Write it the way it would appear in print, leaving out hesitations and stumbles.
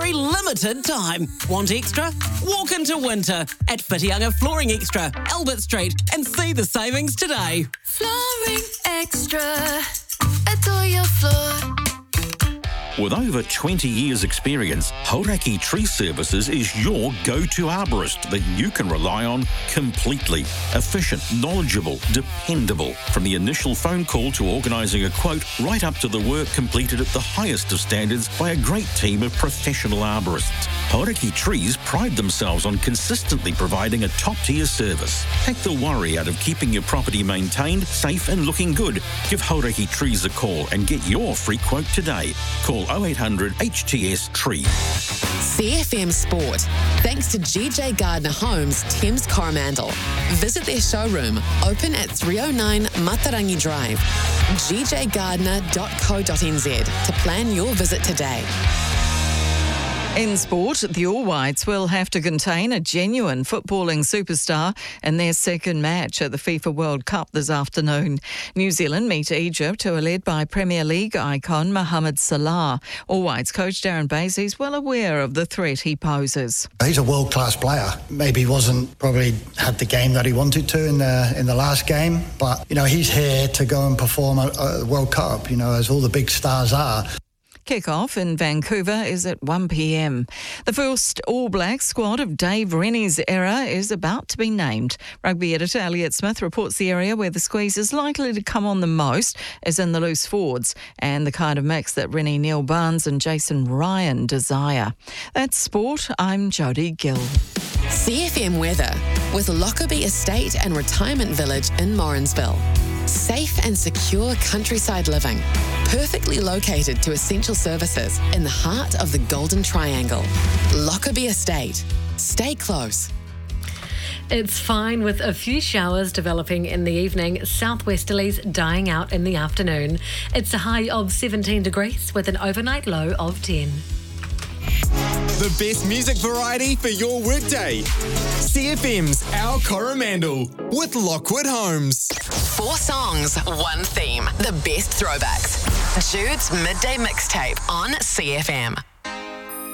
very limited time. Want extra? Walk into winter at Whitianga Flooring Extra, Albert Street, and see the savings today. Flooring Extra. Adore your floor. With over 20 years' experience, Hauraki Tree Services is your go-to arborist that you can rely on completely. Efficient, knowledgeable, dependable. From the initial phone call to organising a quote, right up to the work completed at the highest of standards by a great team of professional arborists. Hauraki Trees pride themselves on consistently providing a top-tier service. Take the worry out of keeping your property maintained, safe and looking good. Give Hauraki Trees a call and get your free quote today. Call 0800 HTS Tree. CFM Sport. Thanks to GJ Gardner Homes, Thames Coromandel. Visit their showroom, open at 309 Matarangi Drive. gjgardner.co.nz to plan your visit today. In sport, the All Whites will have to contain a genuine footballing superstar in their second match at the FIFA World Cup this afternoon. New Zealand meet Egypt, who are led by Premier League icon Mohamed Salah. All Whites coach Darren Basie is well aware of the threat he poses. He's a world-class player. Maybe probably had the game that he wanted to in the last game, but he's here to go and perform at the World Cup, as all the big stars are. Kick-off in Vancouver is at 1 p.m. The first All Blacks squad of Dave Rennie's era is about to be named. Rugby editor Elliot Smith reports the area where the squeeze is likely to come on the most is in the loose forwards and the kind of mix that Rennie, Neil Barnes and Jason Ryan desire. That's sport. I'm Jodie Gill. CFM weather with Lockerbie Estate and Retirement Village in Morrinsville. Safe and secure countryside living, perfectly located to essential services in the heart of the Golden Triangle. Lockerbie Estate. Stay close. It's fine with a few showers developing in the evening, southwesterlies dying out in the afternoon. It's a high of 17 degrees with an overnight low of 10. The best music variety for your workday. CFM's Our Coromandel with Lockwood Homes. 4 songs, 1 theme. The best throwbacks. Jude's Midday Mixtape on CFM.